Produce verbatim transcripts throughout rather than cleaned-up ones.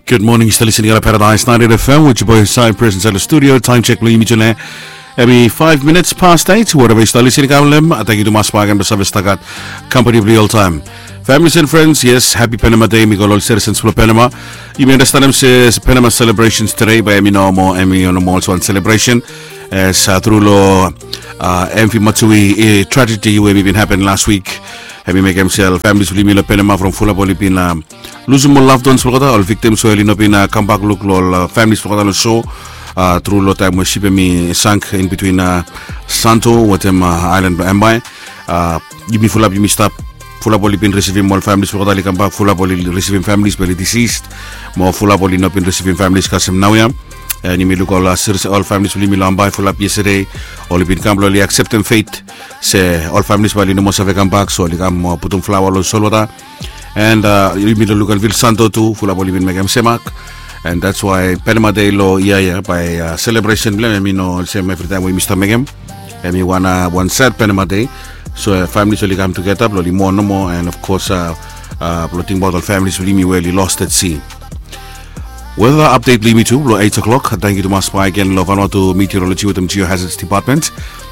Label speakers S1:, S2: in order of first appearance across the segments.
S1: Good morning, still listening to Paradise ninety F M with your boy Sai present at the studio. Time check Louis Michele. Every five minutes past eight, whatever you start listening to them, I thank you to Maspagan the service tagat company of real time. Families and friends, yes, happy Panama Day, mi all citizens from Panama. You may understand them says Panama celebrations today by Emi Normo, Emi on also one celebration. As uh, through law, uh, Emfi Matsui, a tragedy where been happened last week. Have make himself families with Mila Panama from Fula Bolipina. Losing more loved ones, all victims who are in a comeback look, all families for the show. Uh, through lot time where ship me sank in between uh, Santo, with them uh, island by Mbai. Uh, you be full up, you me stop. Fula Bolipin receiving more families for the comeback. Fula Boli receiving families, but deceased. More Fula Boli not been receiving families, Kasim Nawia. And you may look all, uh, all families will be Lambai full up yesterday. All been completely accepting fate. Say all families will no more have come back, so they come uh, put on flower or solota. And uh, you may look at Vil Santo too, full of Bolivin Megam Semak. And that's why Panama Day Law, yeah, yeah, by uh, celebration, blame me no same every time we Mister Megam. And we want uh, one sad Panama Day. So uh, families will come together, bloody more, no more, and of course, uh, uh, floating bottle families will be well lost at sea. Weather update, leave me too, below eight o'clock. Thank you to Maspa again, love to meteorology with them geohazards department.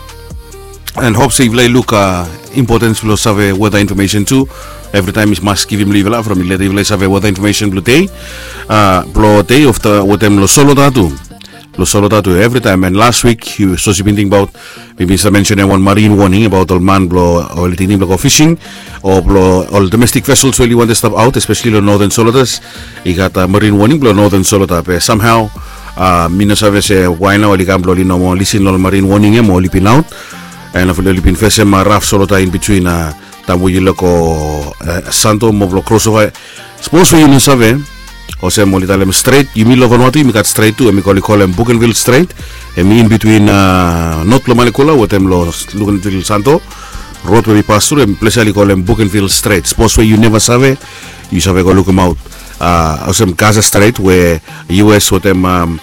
S1: And hope safe look uh, importance below survey weather information too. Every time is must give him leave from me let him survey weather information below day. Uh below day of the with them lo solo datu. Lo solo datu every time. And last week you so been thinking about maybe some mentioning one marine warning about all man blow or thinking about fishing or blow all domestic vessels really want to stop out, especially the northern Solotas. You got a marine warning blow northern Solota. Somehow uh Minas Service why now you can blow no more listen all marine warning him or leaping out. And I've only been facing my rough solota in between uh Tamuyiloko uh, Santo Movlo crossover. Suppose we use a or say Molitalem straight, you mean Lovanati, me got straight to and we call it call them Bougainville straight. And me in between uh not Lomalicula, what them lost Bougainville Santo, road where we pass through and pleasantly call them Bougainville straight. Suppose where you never survey, you survey go look them out. Uh or some Gaza Strait where U S with them um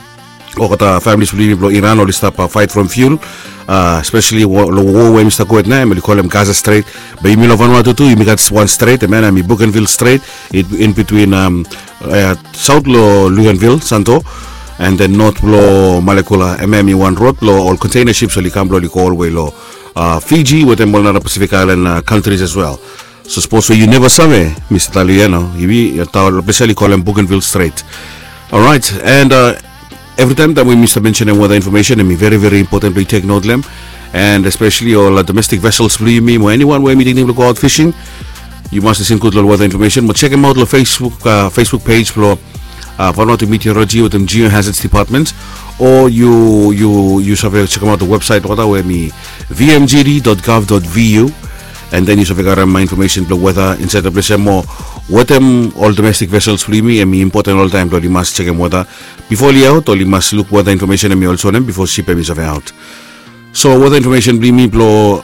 S1: or the families will Iran or stop a fight from fuel. Uh, especially war where Mister Kuwait na, we call them Gaza Strait. But you mean Vanuatu too, you got one strait, and I mean Bougainville Strait, it in between um uh, South Lo Luganville, Santo, and then North Lo Malekula, M M E one road lo all container ships will come lo all way lo uh Fiji with them all Pacific Island uh, countries as well. So suppose you never survey, Mister Taliano, you be basically call them Bougainville Strait. Alright, and uh every time that we Mister mentioning weather information, and me very, very importantly take note of them, and especially all uh, domestic vessels, believe me, or anyone where meeting them to go out fishing, you must listen good weather information. But check them out on the Facebook uh, Facebook page for uh, Vanuatu Meteorology with them geohazards department, or you you you should check them out the website where me v m g d dot gov dot v u, and then you should get my information the weather inside the place more. What them all domestic vessels believe me and me important all time, but you must check them weather before you out, or you must look weather information and me also them before ship them out. So weather information believe me blow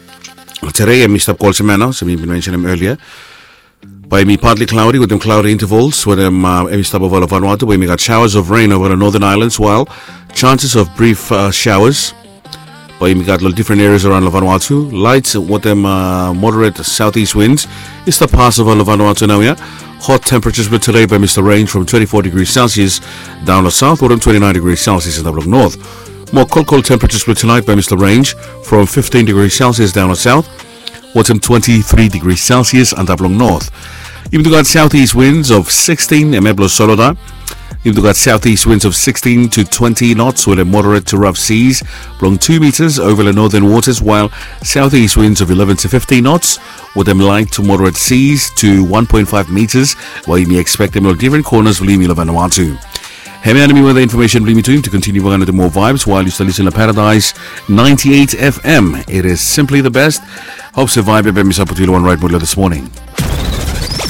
S1: today and Mister Call Semana, so we mentioned them earlier. By me partly cloudy with them cloudy intervals with them uh Mister over Vanuatu where we got showers of rain over the northern islands, while chances of brief uh, showers. But we got different areas around Vanuatu. Lights with them uh, moderate southeast winds. It's the pass of Vanuatu now, yeah. Hot temperatures will today by Mister Range from twenty-four degrees Celsius down the south, or twenty-nine degrees Celsius in the north. More cold, cold temperatures will tonight by Mister Range from fifteen degrees Celsius down the south, or twenty-three degrees Celsius and the north. Even got southeast winds of sixteen and Meblo Soloda. You've got southeast winds of sixteen to twenty knots with a moderate to rough seas blowing two meters over the northern waters, while southeast winds of eleven to fifteen knots with them light to moderate seas to one point five meters, while you may expect them on different corners of Limi Vanuatu. Have enemy weather information bring me to him to continue on to more vibes while you still listen to Paradise ninety-eight F M. It is simply the best. Hope survive a bit one right mood this morning.